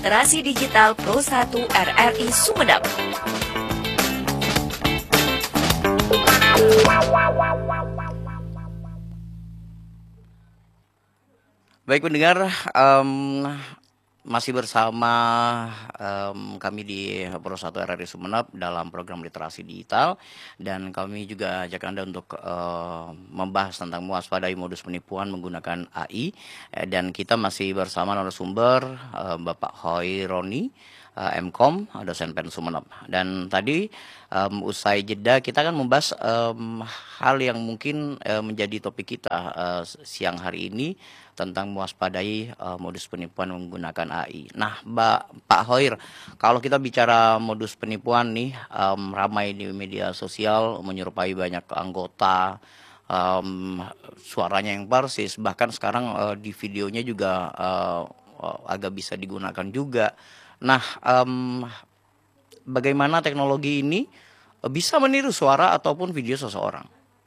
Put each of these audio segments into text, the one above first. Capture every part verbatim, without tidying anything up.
Literasi Digital Pro satu R R I Sumedang. Baik pendengar, um, masih bersama um, kami di Pro satu R R I Sumeneb dalam program literasi digital, dan kami juga ajak Anda untuk uh, membahas tentang mewaspadai modus penipuan menggunakan A I, dan kita masih bersama narasumber uh, Bapak Hoironi, uh, M Kom, dosen P E N Sumeneb. Dan tadi um, usai jeda kita akan membahas um, hal yang mungkin uh, menjadi topik kita uh, siang hari ini, tentang mewaspadai uh, modus penipuan menggunakan A I. Nah, Mbak, Pak Hoir, kalau kita bicara modus penipuan nih, um, ramai di media sosial, menyerupai banyak anggota, um, suaranya yang persis, bahkan sekarang uh, di videonya juga uh, uh, agak bisa digunakan juga. Nah, um, bagaimana teknologi ini uh, bisa meniru suara ataupun video seseorang?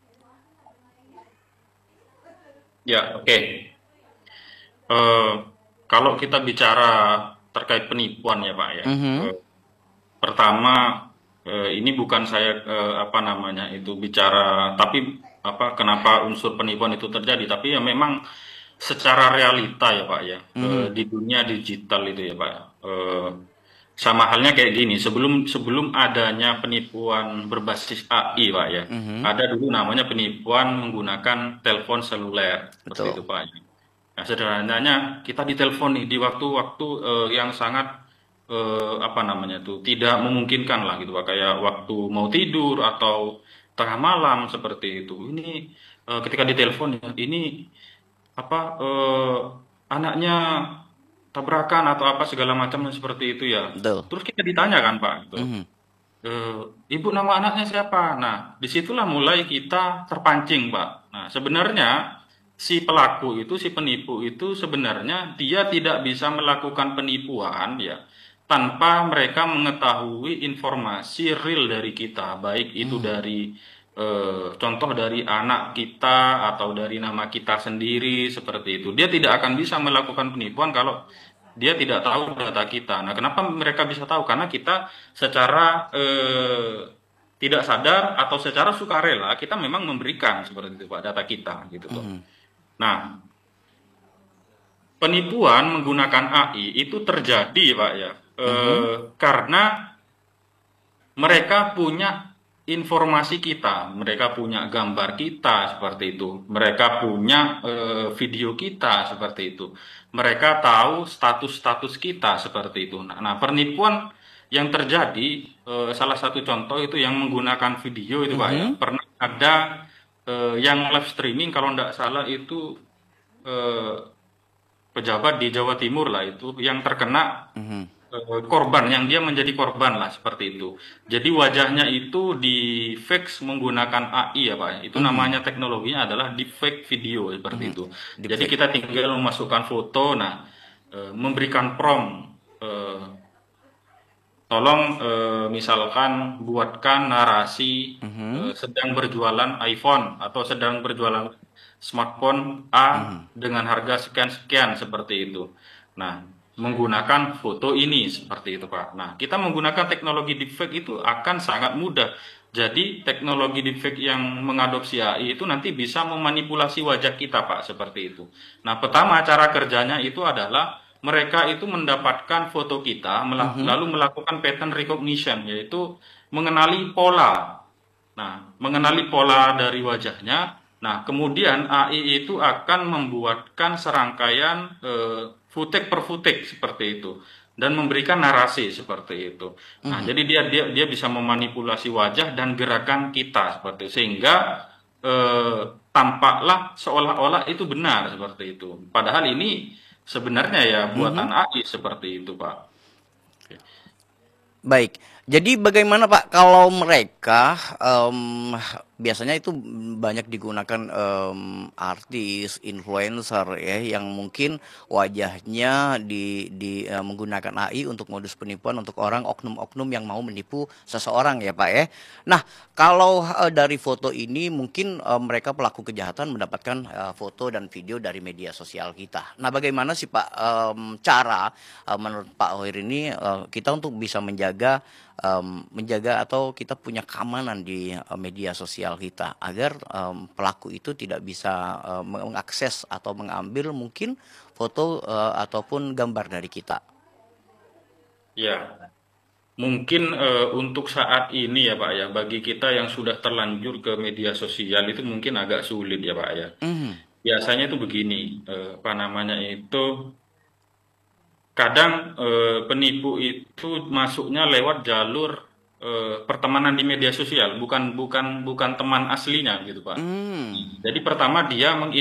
Ya, oke. Okay. Uh, kalau kita bicara terkait penipuan ya Pak ya, Mm-hmm. uh, pertama uh, ini bukan saya uh, apa namanya itu bicara, tapi apa kenapa unsur penipuan itu terjadi, tapi ya memang secara realita ya Pak ya, Mm-hmm. uh, di dunia digital itu ya Pak. Uh, sama halnya kayak gini, sebelum sebelum adanya penipuan berbasis A I Pak ya, Mm-hmm. ada dulu namanya penipuan menggunakan telepon seluler, seperti Betul. itu Pak. Nah, sederhananya kita ditelepon nih di waktu-waktu uh, yang sangat uh, apa namanya tuh tidak memungkinkan lah gitu Pak, kayak waktu mau tidur atau tengah malam seperti itu. Ini uh, ketika ditelepon ini apa uh, anaknya tabrakan atau apa segala macam seperti itu ya. Betul. Terus kita ditanya kan Pak gitu. Mm-hmm. Uh, ibu nama anaknya siapa? Nah, disitulah mulai kita terpancing Pak. Nah, sebenarnya si pelaku itu, si penipu itu sebenarnya dia tidak bisa melakukan penipuan ya tanpa mereka mengetahui informasi real dari kita, baik itu Hmm. dari eh, contoh dari anak kita atau dari nama kita sendiri seperti itu. Dia tidak akan bisa melakukan penipuan kalau dia tidak tahu data kita. Nah, kenapa mereka bisa tahu? Karena kita secara eh, tidak sadar atau secara sukarela kita memang memberikan seperti itu Pak data kita gitu loh. Hmm. Nah, penipuan menggunakan A I itu terjadi, Pak ya, eh, Mm-hmm. karena mereka punya informasi kita, mereka punya gambar kita seperti itu, mereka punya eh, video kita seperti itu, mereka tahu status-status kita seperti itu. Nah, nah penipuan yang terjadi, eh, salah satu contoh itu yang menggunakan video itu, Pak ya, Mm-hmm. pernah ada eh, yang live streaming kalau tidak salah itu eh, pejabat di Jawa Timur lah itu yang terkena Mm-hmm. eh, korban, yang dia menjadi korban lah seperti itu. Jadi wajahnya itu di fake menggunakan A I ya Pak. Itu Mm-hmm. namanya teknologinya adalah deepfake video seperti Mm-hmm. itu. Jadi Deepfake. kita tinggal memasukkan foto, nah eh, memberikan prompt. Eh, tolong eh, misalkan buatkan narasi Mm-hmm. eh, sedang berjualan iPhone atau sedang berjualan smartphone A Mm-hmm. dengan harga sekian-sekian seperti itu. Nah, menggunakan foto ini seperti itu Pak. Nah, kita menggunakan teknologi deepfake itu akan sangat mudah. Jadi teknologi deepfake yang mengadopsi A I itu nanti bisa memanipulasi wajah kita Pak seperti itu. Nah, pertama cara kerjanya itu adalah mereka itu mendapatkan foto kita, Mm-hmm. lalu melakukan pattern recognition, yaitu mengenali pola. Nah, mengenali pola dari wajahnya. Nah, kemudian A I itu akan membuatkan serangkaian eh, footage per footage seperti itu dan memberikan narasi seperti itu. Nah, Mm-hmm. jadi dia dia dia bisa memanipulasi wajah dan gerakan kita seperti itu, sehingga eh, tampaklah seolah-olah itu benar seperti itu. Padahal ini sebenarnya ya buatan Mm-hmm. A I seperti itu, Pak. Baik, jadi bagaimana Pak kalau mereka um, biasanya itu banyak digunakan em, artis, influencer ya yang mungkin wajahnya di, di eh, menggunakan A I untuk modus penipuan untuk orang oknum-oknum yang mau menipu seseorang ya Pak ya. Nah, kalau eh, dari foto ini mungkin eh, mereka pelaku kejahatan mendapatkan eh, foto dan video dari media sosial kita. Nah, bagaimana sih Pak em, cara eh, menurut Pak Hoir ini eh, kita untuk bisa menjaga em, menjaga atau kita punya keamanan di eh, media sosial kita agar em, pelaku itu tidak bisa eh, mengakses atau mengambil mungkin foto eh, ataupun gambar dari kita. Ya, mungkin eh, untuk saat ini ya Pak ya, bagi kita yang sudah terlanjur ke media sosial itu mungkin agak sulit ya Pak ya. Mhm. Biasanya itu begini, eh, apa namanya itu, kadang eh, penipu itu masuknya lewat jalur eh, pertemanan di media sosial, bukan bukan bukan teman aslinya gitu Pak. Hmm. Jadi pertama dia